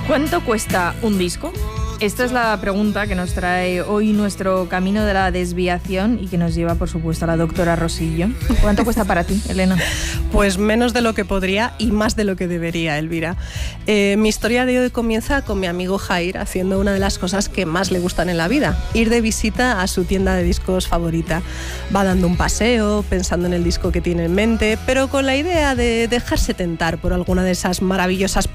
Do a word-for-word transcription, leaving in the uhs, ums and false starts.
¿Cuánto cuesta un disco? Esta es la pregunta que nos trae hoy nuestro camino de la desviación y que nos lleva, por supuesto, a la doctora Rosillo. ¿Cuánto cuesta para ti, Elena? Pues menos de lo que podría y más de lo que debería, Elvira. Eh, mi historia de hoy comienza con mi amigo Jair haciendo una de las cosas que más le gustan en la vida, ir de visita a su tienda de discos favorita. Va dando un paseo, pensando en el disco que tiene en mente, pero con la idea de dejarse tentar por alguna de esas maravillosas